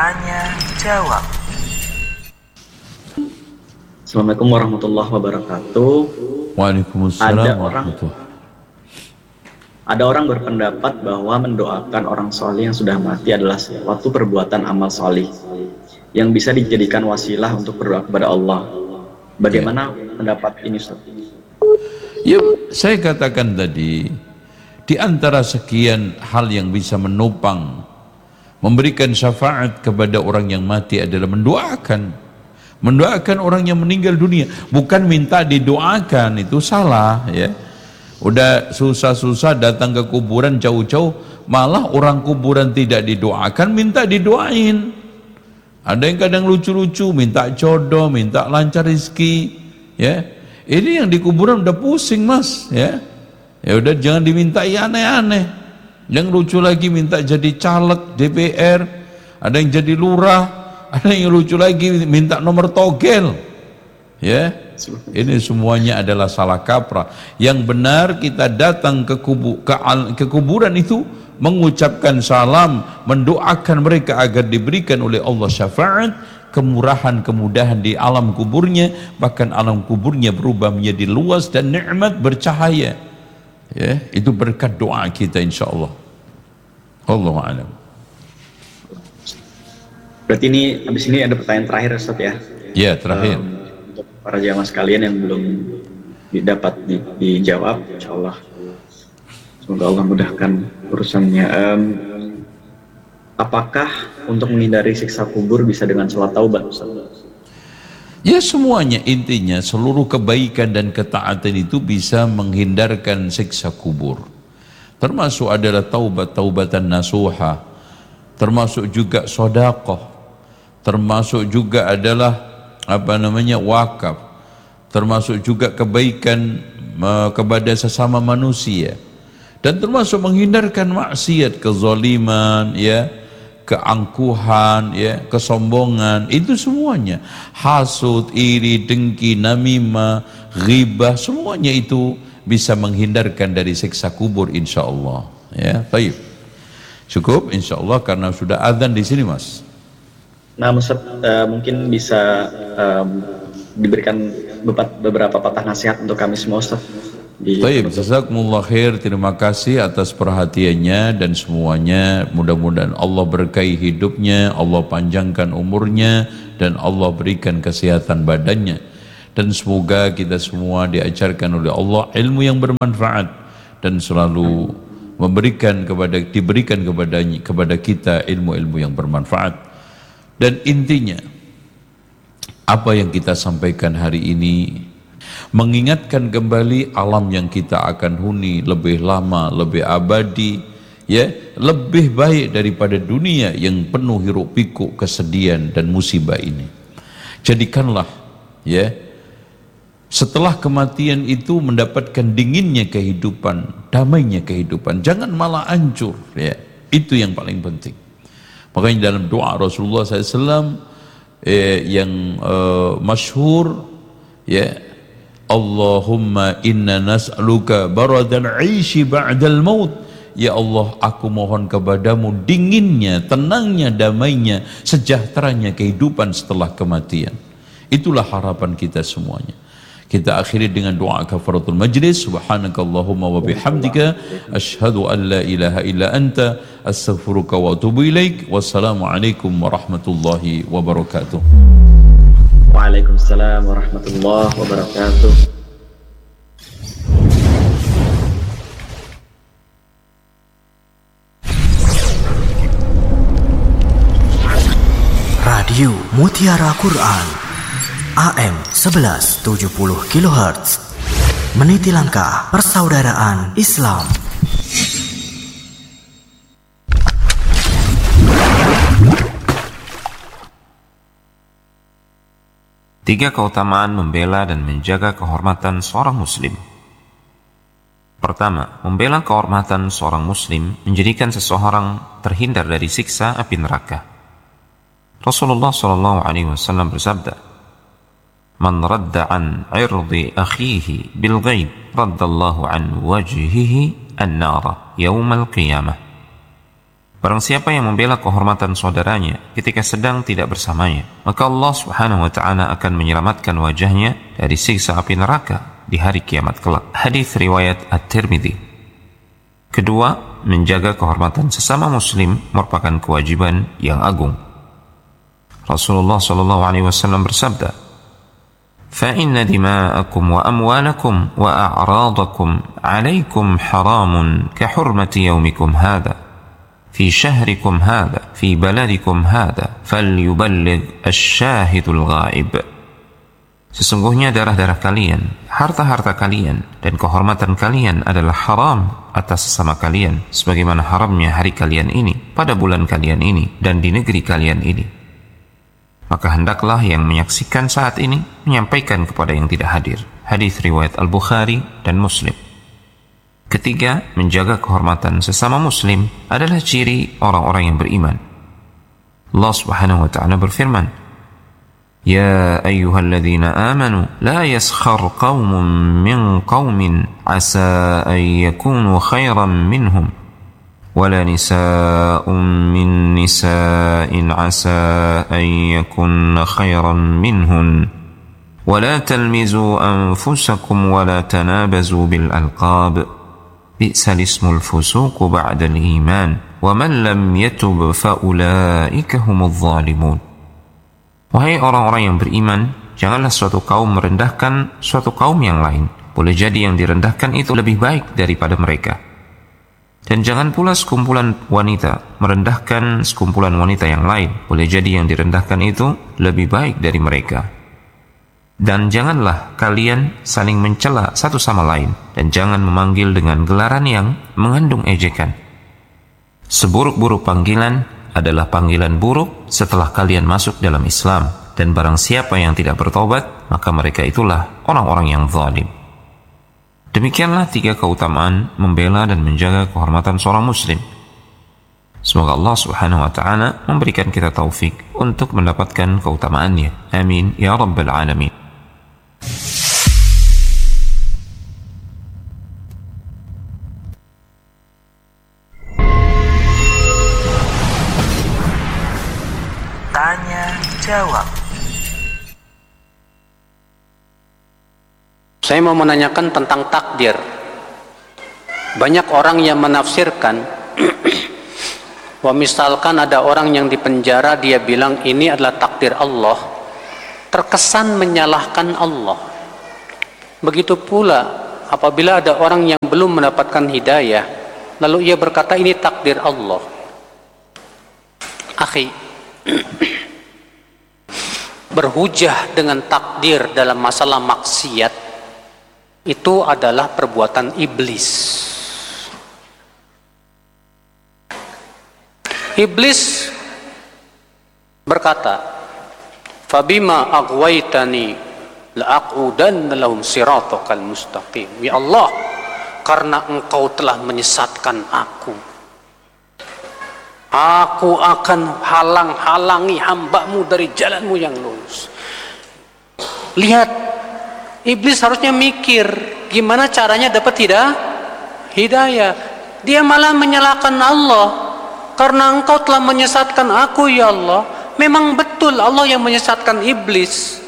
Tanya jawab. Assalamualaikum warahmatullahi wabarakatuh. Waalaikumsalam warahmatullahi. Ada orang berpendapat bahwa mendoakan orang soleh yang sudah mati adalah suatu perbuatan amal soleh yang bisa dijadikan wasilah untuk berdoa kepada Allah. Bagaimana pendapat ini, Ustaz? Ya, saya katakan tadi, di antara sekian hal yang bisa menopang, memberikan syafaat kepada orang yang mati adalah mendoakan orang yang meninggal dunia. Bukan minta didoakan, itu salah ya. Udah susah-susah datang ke kuburan jauh-jauh, malah orang kuburan tidak didoakan, minta didoain. Ada yang kadang lucu-lucu, minta jodoh, minta lancar rezeki, ya. Ini yang di kuburan udah pusing, Mas, ya. Ya udah, jangan dimintai aneh-aneh. Yang lucu lagi minta jadi caleg DPR, ada yang jadi lurah, ada yang lucu lagi minta nomor togel. Ya. Ini semuanya adalah salah kaprah. Yang benar kita datang ke kuburan itu mengucapkan salam, mendoakan mereka agar diberikan oleh Allah syafaat, kemurahan, kemudahan di alam kuburnya, bahkan alam kuburnya berubah menjadi luas dan nikmat bercahaya. Ya, itu berkat doa kita insyaallah. Allahu a'lam. Berarti ini habis ini ada pertanyaan terakhir, Ustaz ya? Ya, terakhir. Untuk para jamaah sekalian yang belum dapat dijawab, insyaallah semoga Allah mudahkan urusannya. Apakah untuk menghindari siksa kubur bisa dengan salat taubat, Ustaz? Ya, semuanya, intinya seluruh kebaikan dan ketaatan itu bisa menghindarkan siksa kubur. Termasuk adalah taubatan nasuha, termasuk juga sedekah, termasuk juga adalah wakaf, termasuk juga kebaikan kepada sesama manusia, dan termasuk menghindarkan maksiat, kezaliman, ya, keangkuhan, ya, kesombongan, itu semuanya, hasud, iri, dengki, namimah, ghibah, semuanya itu bisa menghindarkan dari siksa kubur insyaallah. Ya, baik. Cukup insyaallah karena sudah azan di sini, Mas. Nah, Ustaz, mungkin bisa diberikan beberapa patah nasihat untuk kami semua, Ustaz. Baik, jazakumullah khair, terima kasih atas perhatiannya dan semuanya. Mudah-mudahan Allah berkahi hidupnya, Allah panjangkan umurnya, dan Allah berikan kesehatan badannya. Dan semoga kita semua diajarkan oleh Allah ilmu yang bermanfaat dan selalu diberikan kepada kita ilmu-ilmu yang bermanfaat. Dan intinya apa yang kita sampaikan hari ini mengingatkan kembali alam yang kita akan huni lebih lama, lebih abadi, ya, lebih baik daripada dunia yang penuh hiruk pikuk kesedihan dan musibah ini. Jadikanlah, ya, setelah kematian itu mendapatkan dinginnya kehidupan, damainya kehidupan, jangan malah hancur, ya. Itu yang paling penting. Makanya dalam doa Rasulullah SAW yang masyhur, ya, Allahumma inna nas'aluka baradal 'aishi ba'dal maut. Ya Allah, aku mohon kepadamu dinginnya, tenangnya, damainya, sejahteranya kehidupan setelah kematian. Itulah harapan kita semuanya. Kita akhiri dengan doa kafaratul majlis. Subhanakallahumma wa bihamdika asyhadu an la ilaha illa anta astaghfiruka wa atubu ilaik. Wassalamualaikum warahmatullahi wabarakatuh. Waalaikumsalam warahmatullahi wabarakatuh. Radio Mutiara Quran AM 1170 kHz, meniti langkah persaudaraan Islam. Tiga keutamaan membela dan menjaga kehormatan seorang muslim. Pertama, membela kehormatan seorang muslim menjadikan seseorang terhindar dari siksa api neraka. Rasulullah SAW bersabda, "Man radda an 'irdi akhihi bil ghaib, raddallahu an wajhihi an-nara yaumal qiyamah." Barang siapa yang membela kehormatan saudaranya ketika sedang tidak bersamanya, maka Allah Subhanahu wa taala akan menyelamatkan wajahnya dari siksa api neraka di hari kiamat kelak. Hadis riwayat At-Tirmidzi. Kedua, menjaga kehormatan sesama muslim merupakan kewajiban yang agung. Rasulullah sallallahu alaihi wasallam bersabda, "Fa inna dima'akum wa amwalakum wa a'radakum 'alaikum haramun ka hurmati yaumikum hadha fi syahrikum hadha fi baladikum hadha falyuballigh asy-syahidul ghaib." Sesungguhnya darah-darah kalian, harta-harta kalian, dan kehormatan kalian adalah haram atas sesama kalian, sebagaimana haramnya hari kalian ini, pada bulan kalian ini, dan di negeri kalian ini. Maka hendaklah yang menyaksikan saat ini menyampaikan kepada yang tidak hadir. Hadis riwayat Al-Bukhari dan Muslim. Ketiga, menjaga kehormatan sesama muslim adalah ciri orang-orang yang beriman. Allah Subhanahu wa ta'ala berfirman, "Ya ayyuhalladzina amanu la yaskhar qaumun min qaumin asa an yakunu khairan minhum wala nisa'un min nisa'in asa an yakunna khairan minhun wala talmizu anfusakum wala tanabazu bil alqab bi'sal ismul fusuq ba'dal iman wa man lam yatub fa ulaika humudz zalimun." Wahai orang-orang yang beriman, janganlah suatu kaum merendahkan suatu kaum yang lain. Boleh jadi yang direndahkan itu lebih baik daripada mereka. Dan jangan pula sekumpulan wanita merendahkan sekumpulan wanita yang lain. Boleh jadi yang direndahkan itu lebih baik dari mereka. Dan janganlah kalian saling mencela satu sama lain. Dan jangan memanggil dengan gelaran yang mengandung ejekan. Seburuk-buruk panggilan adalah panggilan buruk setelah kalian masuk dalam Islam, dan barang siapa yang tidak bertobat, maka mereka itulah orang-orang yang zalim. Demikianlah 3 keutamaan membela dan menjaga kehormatan seorang muslim. Semoga Allah Subhanahu wa ta'ala memberikan kita taufik untuk mendapatkan keutamaannya. Amin ya rabbal alamin. Tanya jawab. Saya mau menanyakan tentang takdir. Banyak orang yang menafsirkan misalkan ada orang yang dipenjara, dia bilang ini adalah takdir Allah, terkesan menyalahkan Allah. Begitu pula apabila ada orang yang belum mendapatkan hidayah, lalu ia berkata ini takdir Allah. Akhi, berhujah dengan takdir dalam masalah maksiat itu adalah perbuatan iblis. Iblis berkata, "Fabima aghwaytani la'aqudanna lahum siratakal mustaqim." Ya Allah, karena Engkau telah menyesatkan aku akan halang-halangi hamba-Mu dari jalan-Mu yang lurus. Lihat, iblis harusnya mikir gimana caranya dapat hidayah. Dia malah menyalahkan Allah. Karena Engkau telah menyesatkan aku ya Allah. Memang betul Allah yang menyesatkan iblis.